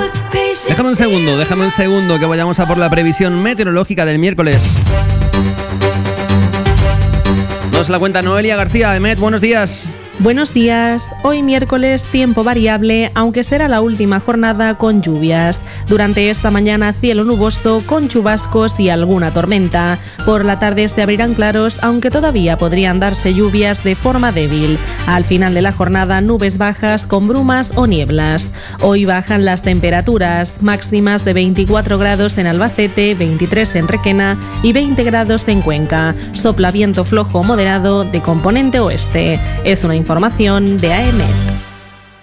Déjame un segundo que vayamos a por la previsión meteorológica del miércoles. Nos la cuenta Noelia García. Emet, buenos días. Buenos días. Hoy miércoles tiempo variable, aunque será la última jornada con lluvias. Durante esta mañana cielo nuboso con chubascos y alguna tormenta. Por la tarde se abrirán claros, aunque todavía podrían darse lluvias de forma débil. Al final de la jornada nubes bajas con brumas o nieblas. Hoy bajan las temperaturas, máximas de 24 grados en Albacete, 23 en Requena y 20 grados en Cuenca. Sopla viento flojo moderado de componente oeste. Es una información de AEMET.